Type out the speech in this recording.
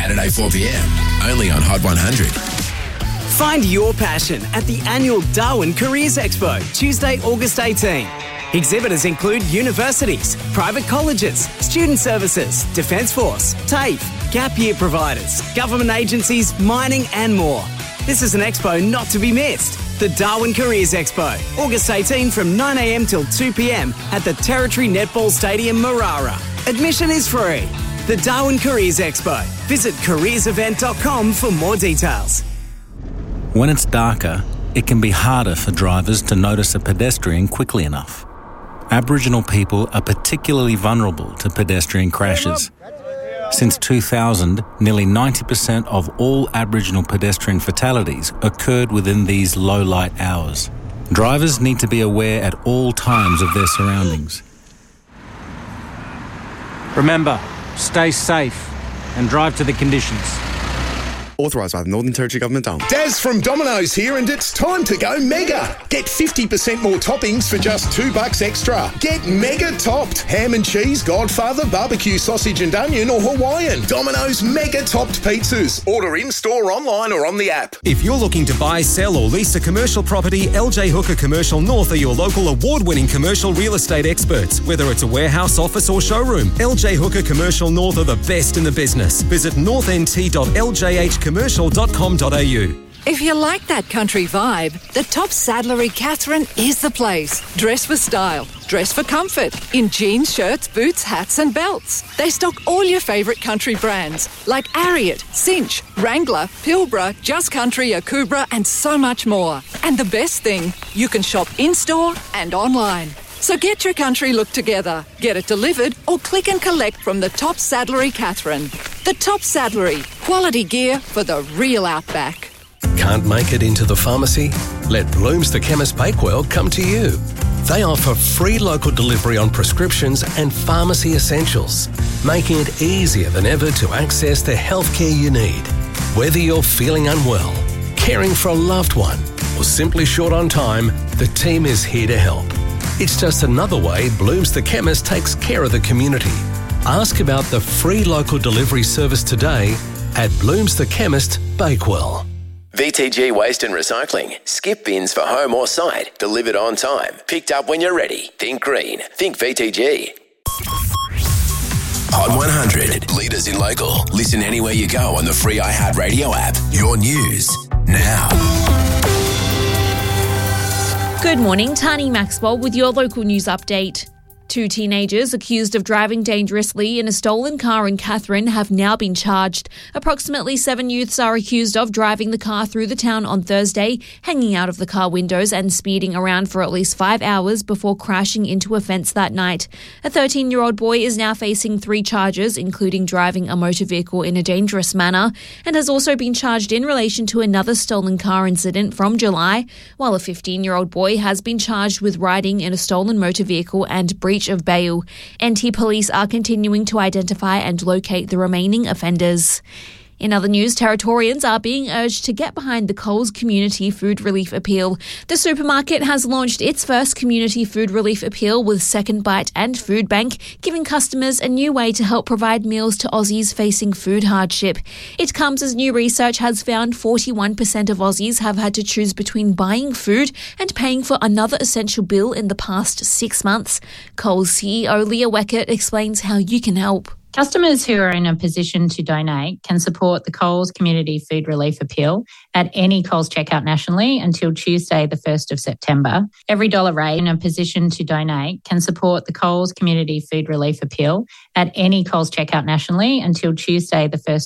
Saturday 4pm, only on Hot 100. Find your passion at the annual Darwin Careers Expo, Tuesday, August 18. Exhibitors include universities, private colleges, student services, Defence Force, TAFE, gap year providers, government agencies, mining and more. This is an expo not to be missed. The Darwin Careers Expo, August 18 from 9am till 2pm at the Territory Netball Stadium, Marara. Admission is free. The Darwin Careers Expo. Visit careersevent.com for more details. When it's darker, it can be harder for drivers to notice a pedestrian quickly enough. Aboriginal people are particularly vulnerable to pedestrian crashes. Since 2000, nearly 90% of all Aboriginal pedestrian fatalities occurred within these low-light hours. Drivers need to be aware at all times of their surroundings. Remember, stay safe and drive to the conditions. Authorised by the Northern Territory Government. Daz from Domino's here, and it's time to go mega. Get 50% more toppings for just $2 extra. Get mega topped. Ham and cheese, Godfather, barbecue sausage and onion, or Hawaiian. Domino's mega topped pizzas. Order in-store, online or on the app. If you're looking to buy, sell or lease a commercial property, LJ Hooker Commercial North are your local award-winning commercial real estate experts. Whether it's a warehouse, office or showroom, LJ Hooker Commercial North are the best in the business. Visit northnt.ljhcommercial.com.au. If you like that country vibe, the Top Saddlery Katherine is the place. Dress for style, dress for comfort, in jeans, shirts, boots, hats and belts. They stock all your favourite country brands like Ariat, Cinch, Wrangler, Pilbara, Just Country, Akubra and so much more. And the best thing, you can shop in-store and online. So get your country look together, get it delivered or click and collect from the Top Saddlery Katherine. The Top Saddlery, quality gear for the real outback. Can't make it into the pharmacy? Let Blooms the Chemist Bakewell come to you. They offer free local delivery on prescriptions and pharmacy essentials, making it easier than ever to access the healthcare you need. Whether you're feeling unwell, caring for a loved one, or simply short on time, the team is here to help. It's just another way Blooms the Chemist takes care of the community. Ask about the free local delivery service today at Blooms the Chemist, Bakewell. VTG Waste and Recycling. Skip bins for home or site. Delivered on time. Picked up when you're ready. Think green. Think VTG. Hot 100. Leaders in local. Listen anywhere you go on the free iHeartRadio app. Your news now. Good morning, Tani Maxwell with your local news update. 2 teenagers accused of driving dangerously in a stolen car in Katherine have now been charged. Approximately 7 youths are accused of driving the car through the town on Thursday, hanging out of the car windows and speeding around for at least 5 hours before crashing into a fence that night. A 13-year-old boy is now facing 3 charges, including driving a motor vehicle in a dangerous manner, and has also been charged in relation to another stolen car incident from July, while a 15-year-old boy has been charged with riding in a stolen motor vehicle and breach of bail. NT Police are continuing to identify and locate the remaining offenders. In other news, Territorians are being urged to get behind the Coles Community Food Relief Appeal. The supermarket has launched its first Community Food Relief Appeal with Second Bite and Food Bank, giving customers a new way to help provide meals to Aussies facing food hardship. It comes as new research has found 41% of Aussies have had to choose between buying food and paying for another essential bill in the past 6 months. Coles CEO Leah Weckert explains how you can help. Customers who are in a position to donate can support the Coles Community Food Relief Appeal at any Coles checkout nationally until Tuesday, the 1st of September. Every dollar raised in a position to donate can support the Coles Community Food Relief Appeal at any Coles checkout nationally until Tuesday, the 1st